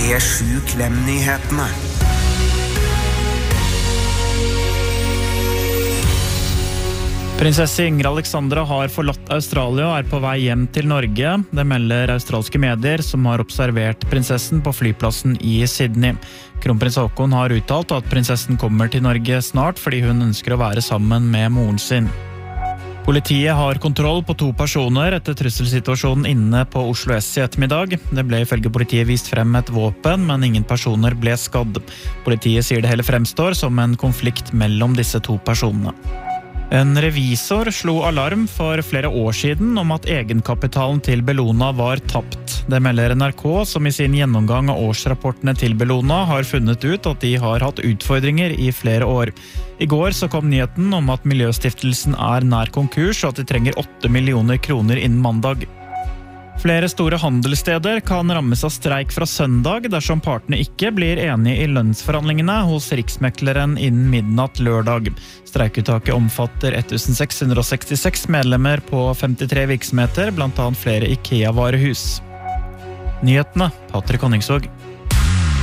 P7 Klem-nyhetene. Prinsesse Ingrid Alexandra har forlatt Australia og er på vei hjem til Norge. Det melder australske medier som har observert prinsessen på flyplassen i Sydney. Kronprins Haakon har uttalt at prinsessen kommer til Norge snart fordi hun ønsker å være sammen med moren sin. Politiet har kontroll på 2 personer etter trusselsituasjonen inne på Oslo S i ettermiddag. Det ble ifølge politiet vist frem et våpen, men ingen personer ble skadd. Politiet sier det hele fremstår som en konflikt mellom disse 2 personene. En revisor slo alarm for flere år siden om at egenkapitalen til Bellona var tapt. Det melder NRK, som i sin gjennomgang av årsrapportene til Bellona har funnet ut at de har hatt utfordringer i flere år. I går så kom nyheten om at Miljøstiftelsen er nær konkurs og at de trenger 8 millioner kroner innen mandag. Flere store handelssteder kan rammes av streik fra søndag dersom partene ikke blir enige i lønnsforhandlingene hos Riksmekleren innen midnatt lørdag. Streikuttaket omfatter 1666 medlemmer på 53 virksomheter, blant annet flere IKEA-varehus. Nyhetene, Patrick Honningsvåg.